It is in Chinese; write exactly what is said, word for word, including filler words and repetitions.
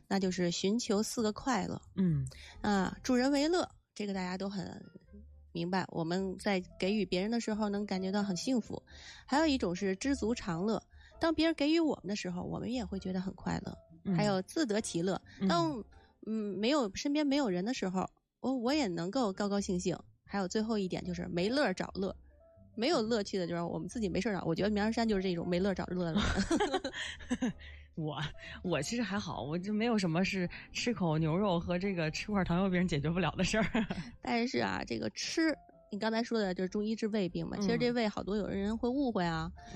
那就是寻求四个快乐。 嗯啊，助人为乐，这个大家都很明白，我们在给予别人的时候能感觉到很幸福。还有一种是知足常乐，当别人给予我们的时候，我们也会觉得很快乐。 嗯、 还有自得其乐，当嗯没有身边没有人的时候，我我也能够高高兴兴。还有最后一点就是没乐找乐，没有乐趣的就是我们自己没事找。我觉得苗人山就是这种没乐找乐的人。 我我其实还好，我就没有什么是吃口牛肉和这个吃块糖油饼解决不了的事儿。 但是啊，这个吃，你刚才说的就是中医治胃病嘛，其实这胃好多有人会误会啊，